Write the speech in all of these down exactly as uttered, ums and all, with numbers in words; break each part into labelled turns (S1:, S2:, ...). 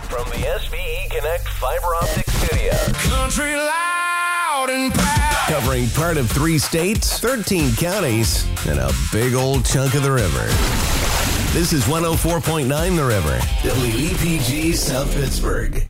S1: from the S V E Connect Fiber Optic Studio.
S2: Country loud and proud.
S1: Covering part of three states, thirteen counties, and a big old chunk of the river. This is one oh four point nine The River, W E P G South Pittsburgh.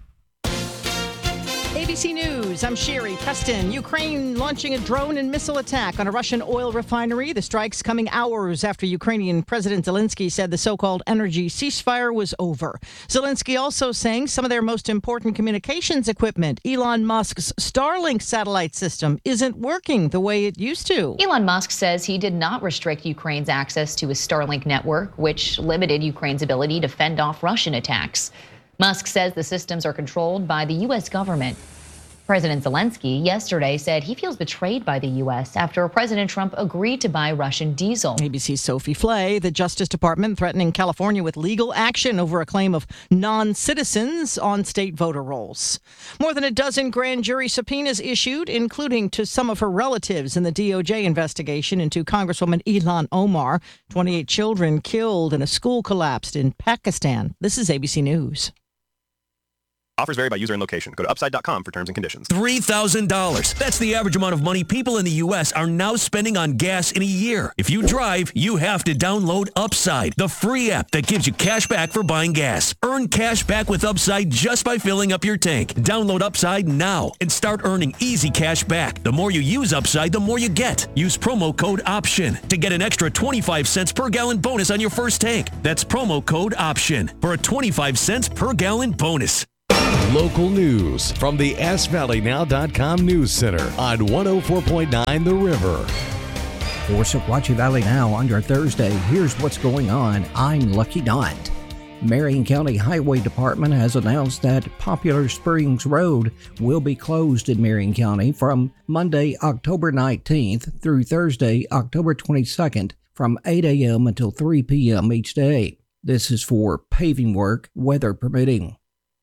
S3: A B C News, I'm Sherry Preston. Ukraine launching a drone and missile attack on a Russian oil refinery. The strikes coming hours after Ukrainian President Zelensky said the so-called energy ceasefire was over. Zelensky also saying some of their most important communications equipment, Elon Musk's Starlink satellite system, isn't working the way it used to.
S4: Elon Musk says he did not restrict Ukraine's access to his Starlink network, which limited Ukraine's ability to fend off Russian attacks. Musk says the systems are controlled by the U S government. President Zelensky yesterday said he feels betrayed by the U S after President Trump agreed to buy Russian diesel.
S3: A B C's Sophie Flay. The Justice Department threatening California with legal action over a claim of non-citizens on state voter rolls. More than a dozen grand jury subpoenas issued, including to some of her relatives in the D O J investigation into Congresswoman Ilhan Omar. twenty-eight children killed and a school collapsed in Pakistan. This is A B C News.
S5: Offers vary by user and location. Go to upside dot com for terms and conditions.
S6: three thousand dollars. That's the average amount of money people in the U S are now spending on gas in a year. If you drive, you have to download Upside, the free app that gives you cash back for buying gas. Earn cash back with Upside just by filling up your tank. Download Upside now and start earning easy cash back. The more you use Upside, the more you get. Use promo code OPTION to get an extra twenty-five cents per gallon bonus on your first tank. That's promo code OPTION for a twenty-five cents per gallon bonus.
S7: Local news from the S Valley Now dot com News Center on one oh four point nine The River.
S8: For Sequatchie Valley Now on your Thursday, here's what's going on. I'm Lucky Dot. Marion County Highway Department has announced that Popular Springs Road will be closed in Marion County from Monday, October nineteenth through Thursday, October twenty-second from eight a.m. until three p.m. each day. This is for paving work, weather permitting.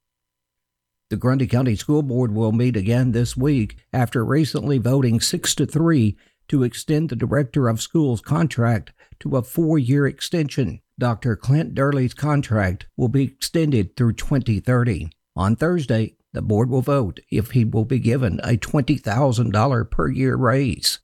S8: The Grundy County School Board will meet again this week after recently voting six to three to extend the Director of Schools contract to a four-year extension. Doctor Clint Durley's contract will be extended through twenty thirty. On Thursday, the board will vote if he will be given a twenty thousand dollars per year raise.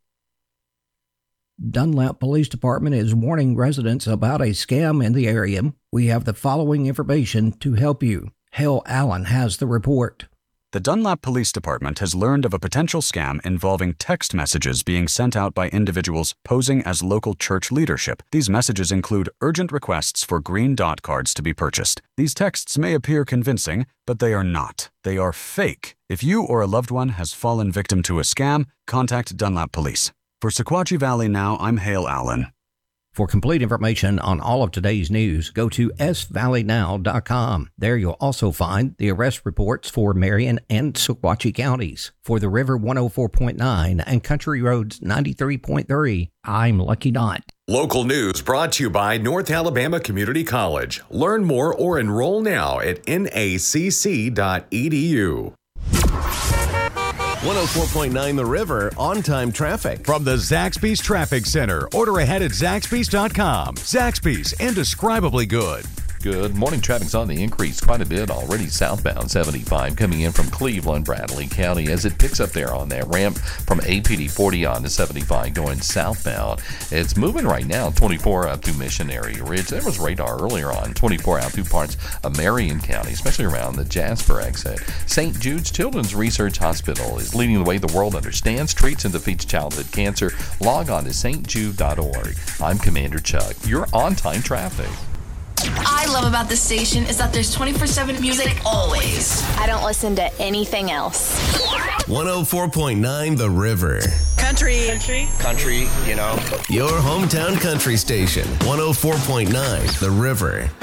S8: Dunlap Police Department is warning residents about a scam in the area. We have the following information to help you. Hale Allen has the report.
S9: The Dunlap Police Department has learned of a potential scam involving text messages being sent out by individuals posing as local church leadership. These messages include urgent requests for green dot cards to be purchased. These texts may appear convincing, but they are not. They are fake. If you or a loved one has fallen victim to a scam, contact Dunlap Police. For Sequatchie Valley Now, I'm Hale Allen.
S8: For complete information on all of today's news, go to S Valley Now dot com. There you'll also find the arrest reports for Marion and Sequatchie counties. For the River one oh four point nine and Country Roads ninety-three point three, I'm Lucky Dot.
S10: Local news brought to you by North Alabama Community College. Learn more or enroll now at N A C C dot E D U.
S1: one oh four point nine The River, on-time traffic.
S7: From the Zaxby's Traffic Center. Order ahead at Zaxby's dot com. Zaxby's, indescribably good.
S11: Good morning. Traffic's on the increase quite a bit already southbound seventy-five coming in from Cleveland, Bradley County as it picks up there on that ramp from A P D forty on to seventy-five going southbound. It's moving right now twenty-four out through Missionary Ridge. There was radar earlier on twenty-four out through parts of Marion County, especially around the Jasper exit. Saint Jude's Children's Research Hospital is leading the way the world understands, treats, and defeats childhood cancer. Log on to Saint Jude dot org. I'm Commander Chuck. You're on-time traffic.
S12: I love about this station is that there's twenty-four seven music always.
S13: I don't listen to anything else.
S1: one oh four point nine The River.
S14: Country. Country.
S15: Country, you know.
S1: Your hometown country station. one oh four point nine The River.